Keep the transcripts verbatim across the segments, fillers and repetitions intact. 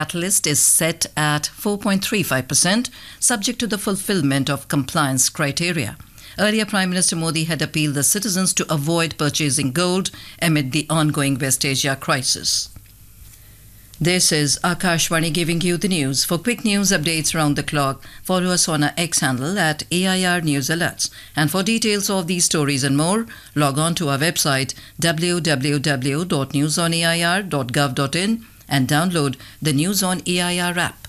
Catalyst is set at four point three five percent, subject to the fulfillment of compliance criteria. Earlier, Prime Minister Modi had appealed the citizens to avoid purchasing gold amid the ongoing West Asia crisis. This is Akashvani giving you the news. For quick news updates round the clock, follow us on our X handle at A I R News Alerts. And for details of these stories and more, log on to our website w w w dot news on a i r dot gov dot in and download the News on A I R app.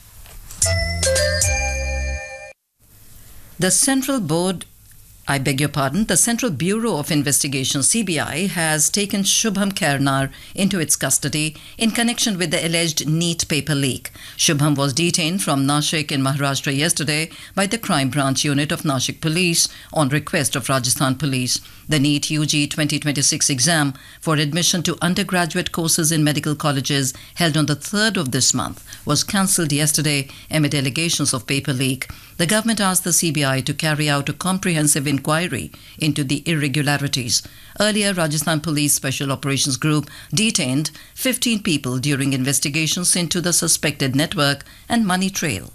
The Central Board I beg your pardon, the Central Bureau of Investigation C B I has taken Shubham Karnar into its custody in connection with the alleged NEET paper leak. Shubham was detained from Nashik in Maharashtra yesterday by the Crime Branch Unit of Nashik Police on request of Rajasthan Police. The NEET U G twenty twenty-six exam for admission to undergraduate courses in medical colleges held on the third of this month was cancelled yesterday amid allegations of paper leak. The government asked the C B I to carry out a comprehensive inquiry into the irregularities. Earlier, Rajasthan Police Special Operations Group detained fifteen people during investigations into the suspected network and money trail.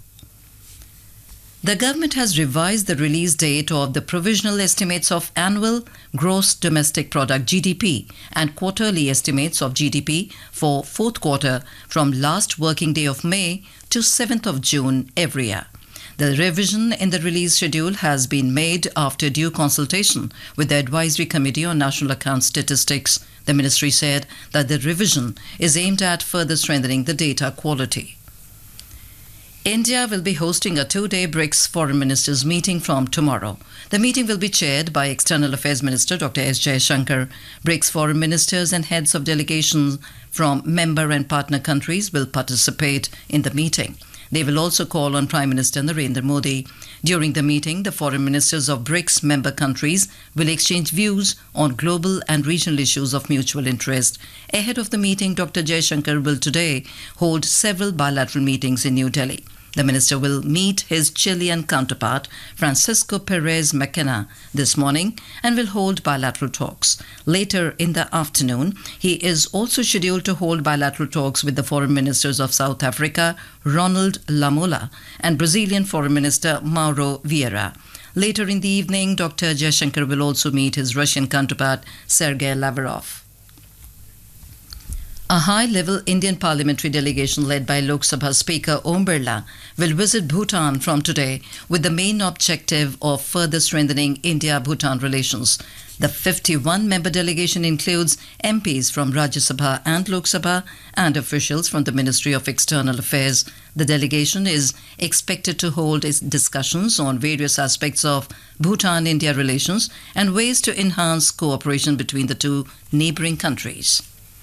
The government has revised the release date of the provisional estimates of annual gross domestic product G D P and quarterly estimates of G D P for fourth quarter from last working day of May to seventh of June every year. The revision in the release schedule has been made after due consultation with the Advisory Committee on National Account Statistics. The ministry said that the revision is aimed at further strengthening the data quality. India will be hosting a two-day BRICS Foreign Ministers meeting from tomorrow. The meeting will be chaired by External Affairs Minister Doctor S Jaishankar. BRICS Foreign Ministers and heads of delegations from member and partner countries will participate in the meeting. They will also call on Prime Minister Narendra Modi. During the meeting, the foreign ministers of BRICS member countries will exchange views on global and regional issues of mutual interest. Ahead of the meeting, Doctor Jaishankar will today hold several bilateral meetings in New Delhi. The minister will meet his Chilean counterpart, Francisco Perez McKenna, this morning and will hold bilateral talks. Later in the afternoon, he is also scheduled to hold bilateral talks with the foreign ministers of South Africa, Ronald Lamola, and Brazilian Foreign Minister Mauro Vieira. Later in the evening, Doctor Jaishankar will also meet his Russian counterpart, Sergei Lavrov. A high-level Indian parliamentary delegation led by Lok Sabha Speaker Om Birla will visit Bhutan from today with the main objective of further strengthening India-Bhutan relations. The fifty-one member delegation includes M Ps from Rajya Sabha and Lok Sabha and officials from the Ministry of External Affairs. The delegation is expected to hold its discussions on various aspects of Bhutan-India relations and ways to enhance cooperation between the two neighbouring countries.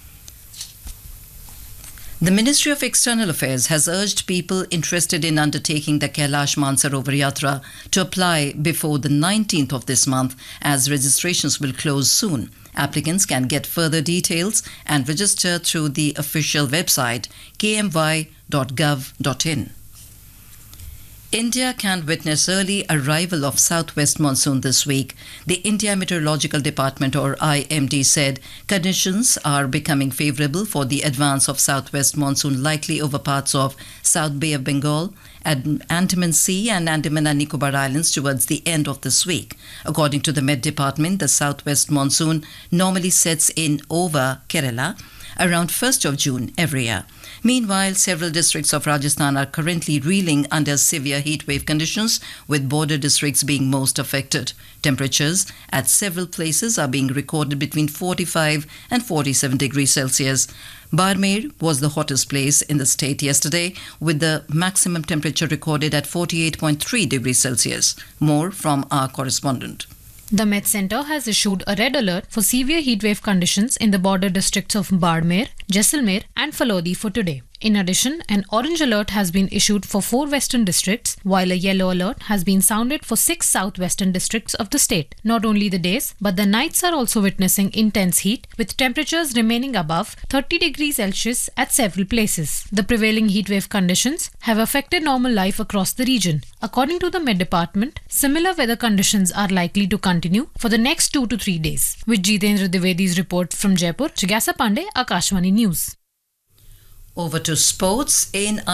The Ministry of External Affairs has urged people interested in undertaking the Kailash Mansarovar Yatra to apply before the nineteenth of this month, as registrations will close soon. Applicants can get further details and register through the official website k m y dot gov dot in. India can witness early arrival of southwest monsoon this week. The India Meteorological Department, or I M D, said conditions are becoming favourable for the advance of southwest monsoon, likely over parts of South Bay of Bengal, Andaman Sea and Andaman and Nicobar Islands towards the end of this week. According to the Met Department, the southwest monsoon normally sets in over Kerala around first of June every year. Meanwhile, several districts of Rajasthan are currently reeling under severe heatwave conditions, with border districts being most affected. Temperatures at several places are being recorded between forty-five and forty-seven degrees Celsius. Barmer was the hottest place in the state yesterday, with the maximum temperature recorded at forty-eight point three degrees Celsius. More from our correspondent. The Met Centre has issued a red alert for severe heatwave conditions in the border districts of Barmer, Jaisalmer and Phalodi for today. In addition, an orange alert has been issued for four western districts, while a yellow alert has been sounded for six southwestern districts of the state. Not only the days, but the nights are also witnessing intense heat, with temperatures remaining above thirty degrees Celsius at several places. The prevailing heatwave conditions have affected normal life across the region. According to the Met Department, similar weather conditions are likely to continue for the next two to three days. With Jitendra Dwivedi's report from Jaipur, Jigyasa Pandey, Akashvani News. Over to sports in